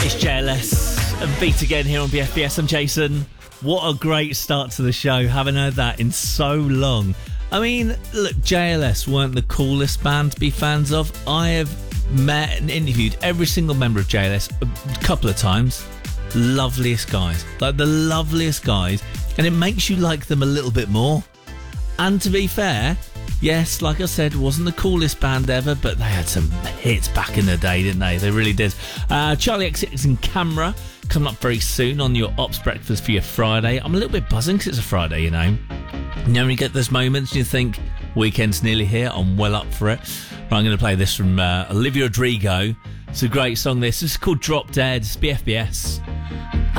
It's JLS and Beat Again here on BFBS. I'm Jason. What a great start to the show. Haven't heard that in so long. I mean, look, JLS weren't the coolest band to be fans of. I have met and interviewed every single member of JLS a couple of times. Loveliest guys. Like the loveliest guys. And it makes you like them a little bit more. And to be fair, yes, like I said, wasn't the coolest band ever, but they had some hits back in the day, didn't they? They really did. Charlie XX and Camera coming up very soon on your Ops Breakfast for your Friday. I'm a little bit buzzing because it's a Friday, you know. You know when you get those moments and you think, weekend's nearly here, I'm well up for it. Right, I'm going to play this from Olivia Rodrigo. It's a great song, this. This is called Drop Dead. It's BFBS.